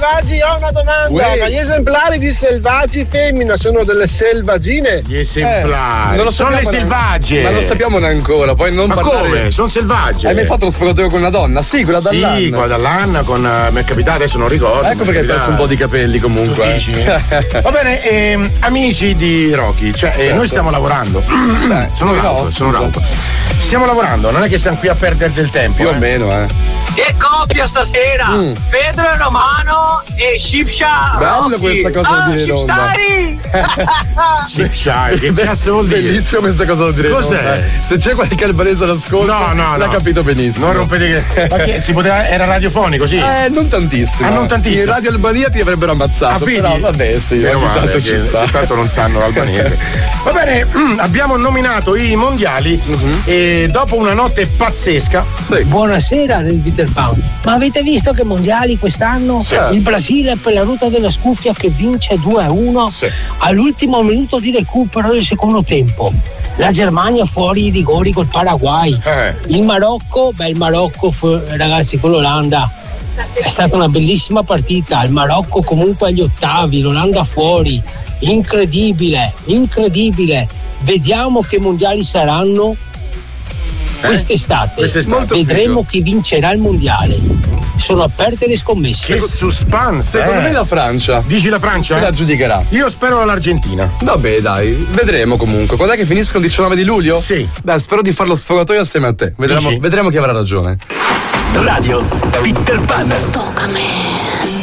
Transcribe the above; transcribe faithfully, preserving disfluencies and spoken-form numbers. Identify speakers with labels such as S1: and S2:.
S1: selvaggi, ho una domanda.
S2: Uè.
S1: Ma gli esemplari di selvaggi femmina sono delle selvaggine?
S3: Gli esemplari.
S2: Eh, non lo
S3: sono le
S2: sappiamo
S3: selvagge.
S2: Ma lo sappiamo ancora, poi non
S3: Ma
S2: parlare.
S3: come? Sono selvagge.
S2: Hai mai fatto lo sfogatoio con una donna? Sì, quella dall'anno.
S3: Sì, quella dall'anno con uh, mi è capitato, adesso non ricordo.
S2: Ecco perché hai perso un po' di capelli comunque.
S3: Dici? Va bene, ehm, amici di Rocky, cioè eh,
S2: Certo.
S3: noi stiamo lavorando.
S2: Beh,
S3: sono
S2: noi
S3: rauco,
S2: no,
S3: sono
S2: scusa.
S3: rauco. Stiamo lavorando, non è che siamo qui a perdere del tempo.
S2: Più
S3: eh.
S2: o meno, eh.
S4: Che coppia stasera!
S2: Mm.
S4: Fedro Romano e Shipsha!
S2: Bello questa cosa
S4: ah,
S2: da dire in onda.
S4: Shipsari!
S3: Shipshai, che cazzo vuol dire?
S2: Bellissima questa cosa da dire. in
S3: Cos'è?
S2: onda. Se c'è qualche albanese all'ascolto,
S3: No, no,
S2: l'ha
S3: no.
S2: capito benissimo.
S3: Non rompete che. Ma che si poteva. Era radiofonico, sì.
S2: Eh, non tantissimo.
S3: Ah, non tantissimo.
S2: In Radio Albania ti avrebbero ammazzato.
S3: Ah, fidi?
S2: Però vabbè, sì,
S3: Meno
S2: ogni
S3: male,
S2: tanto ci
S3: che
S2: sta.
S3: tanto non sanno l'albanese. Va bene, mm, abbiamo nominato i mondiali
S2: Mhm.
S3: e dopo una notte pazzesca.
S2: Sì.
S5: Buonasera del Peter Pan. Ma avete visto che mondiali quest'anno?
S3: Sì.
S5: Il Brasile per la ruota della scuffia che vince due a uno
S3: Sì.
S5: all'ultimo minuto di recupero del secondo tempo. La Germania fuori i rigori col Paraguay.
S3: Eh.
S5: Il Marocco, beh il Marocco fu- ragazzi con l'Olanda. È stata una bellissima partita. Il Marocco comunque agli ottavi, l'Olanda fuori. Incredibile, incredibile. Vediamo che mondiali saranno quest'estate.
S3: Quest'estate. Molto
S5: Vedremo
S3: figo.
S5: chi vincerà il mondiale. Sono aperte le scommesse.
S3: Che suspense.
S2: Secondo
S3: eh.
S2: me la Francia.
S3: Dici la Francia?
S2: Se
S3: eh?
S2: la giudicherà.
S3: Io spero l'Argentina.
S2: Vabbè, dai, vedremo comunque. Quando è che finiscono il diciannove di luglio?
S3: Sì.
S2: Dai, spero di fare lo sfogatoio assieme a te. Vedremo,
S3: Dici?
S2: vedremo chi avrà ragione.
S6: Radio Peter Pan.
S7: Toccami.